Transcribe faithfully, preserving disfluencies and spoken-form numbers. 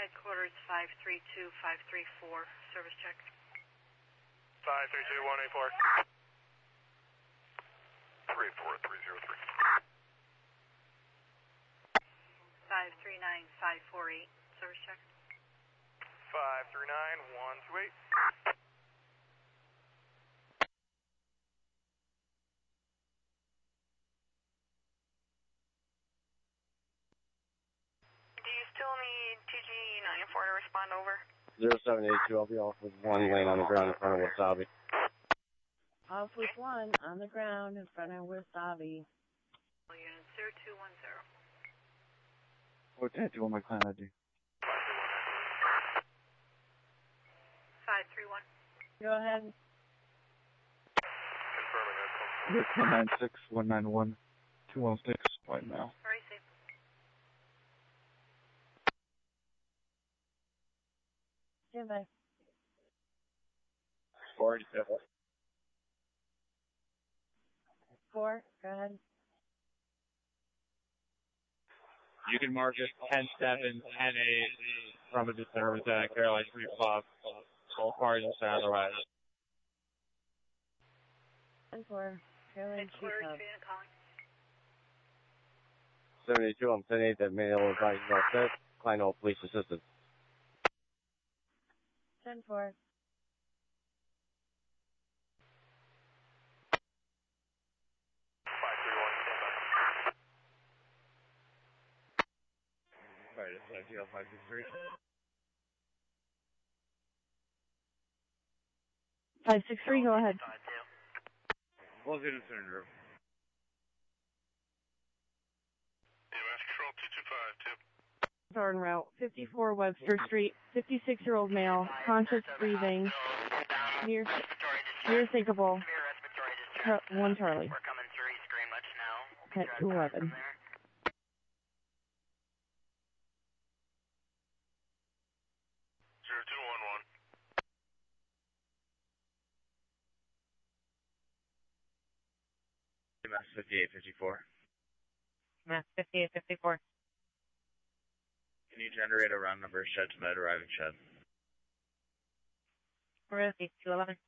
Headquarters five three two, five three four, service check. five three two, one eight four. three four three zero three. five three nine, five four eight, service check. five three nine, one two eight. Do you still need T G ninety-four to respond over? zero seven eight two, I'll be off with one lane on the ground in front of Wasabi. Off with one on the ground in front of Wasabi. Unit zero two one zero. What did I do on my client I D? five three one. Go ahead. Confirming that. Rick one nine six, one nine one, two one six, right now. Very safe. Stand by. Four, seven. Four, go ahead. You can mark it ten seven, ten eight from a disturbance at Caroline Street Club. All parties are otherwise. ten four, Caroline Street Club. Calling. seventy-two, I'm ten eight, that mail advice is all set. Client all police assistance. ten four. five three one, stand by. Alright, this is I G L five six three. five six three, go ahead. Close in the center. E M S Control two two five, tip. En route, fifty-four Webster Street, fifty-six-year-old male, conscious breathing, near, near thinkable, one Charlie. We're coming through East Greenwich now. At two eleven. zero two one one. E M S fifty-eight fifty-four. E M S fifty-eight fifty-four. Can you generate a round number of shed to med arriving shed? We're at two eleven.